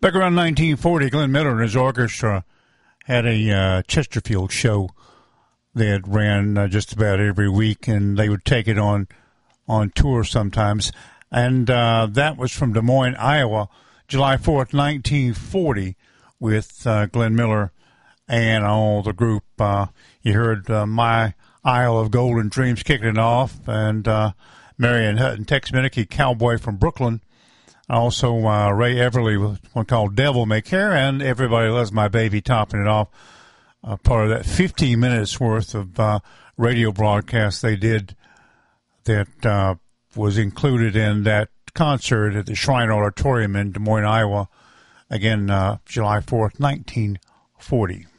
Back around 1940, Glenn Miller and his orchestra had a Chesterfield show that ran just about every week, and they would take it on tour sometimes. And that was from Des Moines, Iowa, July 4th, 1940, with Glenn Miller and all the group. You heard My Isle of Golden Dreams kicking it off, and Marion Hutton, Tex Minnicky, Cowboy from Brooklyn. Also, Ray Everly with one called Devil May Care, and Everybody Loves My Baby topping it off. Part of that 15 minutes worth of radio broadcast they did that was included in that concert at the Shrine Auditorium in Des Moines, Iowa. Again, July 4th, 1940.